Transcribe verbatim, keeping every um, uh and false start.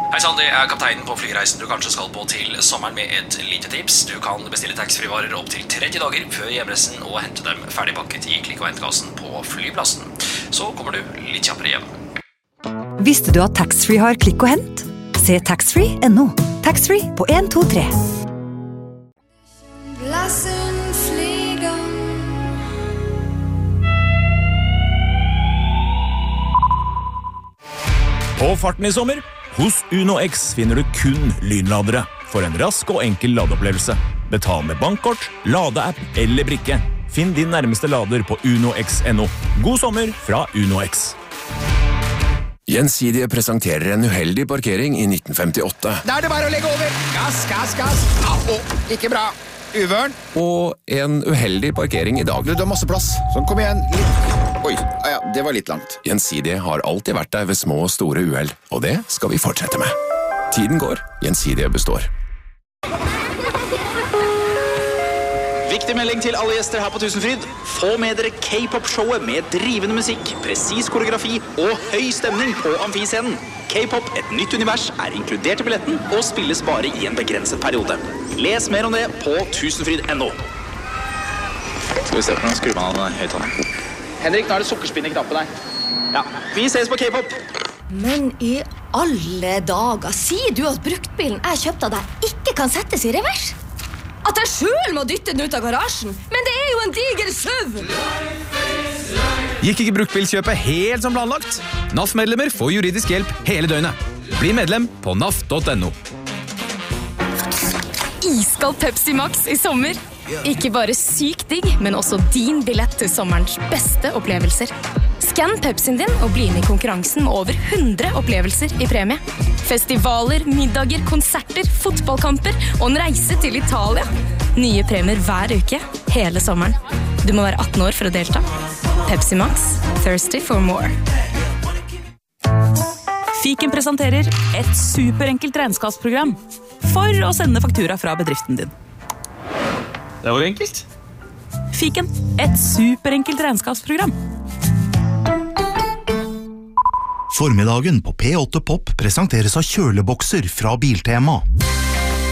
Hei Sandy, jeg er kapteinen på flyreisen du kanskje skal på til sommeren med et lite tips. Du kan bestille taxfree-varer opp til tretti dager før hjemreisen og hente dem ferdigpakket i klikk- og hentkassen på flyplassen. Så kommer du litt kjappere hjem. Visste du at taxfree har klikk og hent? Se taxfree punktum no. Taxfree på en to tre. På farten i sommer, hos Uno X finner du kun lynladere for en rask og enkel ladeopplevelse. Betal med bankkort, ladeapp eller brikke. Finn din nærmeste lader på uno x punktum no. God sommer fra Uno X. Gjensidige presenterer en uheldig parkering i nitten femtiåtte. Da er det bare å legge over. Gass, gass, gass. Au, ikke bra. Uvørn. Og en uheldig parkering i dag. Du, du har masse plass. Sånn, kom igjen. Litt. Oi, ah, ja, det var litt langt. Gjensidige har alltid vært der ved små og store uheld, og det skal vi fortsette med. Tiden går, Gjensidige består. Viktig melding til alle gjester her på Tusenfryd. Få med dere K-pop-showet med drivende musikk, presis koreografi og høy stemning på amfiscenen. K-pop, et nytt univers, er inkludert i billetten og spilles bare i en begrenset periode. Les mer om det på tusenfryd punktum no. Skal vi se på hvordan skrur man av den høyttaleren. Henrik, nå er det sukkerspinn i knappen her. Ja, vi ses på K-pop. Men i alle dager, sier du at bruktbilen jeg kjøpte av deg ikke kan settes i revers? At jeg selv må dytte den ut av garasjen? Men det er jo en diger søv! Gikk ikke bruktbilkjøpet helt som planlagt? N A F-medlemmer får juridisk hjelp hele døgnet. Bli medlem på n a f punktum no. Iskald Pepsi Max i sommer. Ikke bare sykt digg, men også din billett til sommerens beste opplevelser. Skann Pepsien din og bli med i konkurransen med over hundre opplevelser i premie. Festivaler, middager, konserter, fotballkamper og en reise til Italia. Nye premier hver uke, hele sommeren. Du må være atten år for å delta. Pepsi Max, thirsty for more. Fiken presenterer et superenkelt regnskapsprogram for å sende faktura fra bedriften din. Det var enkelt. Fiken, et superenkelt regnskapsprogram. Formiddagen på P åtte Pop presenteres av kjølebokser fra Biltema.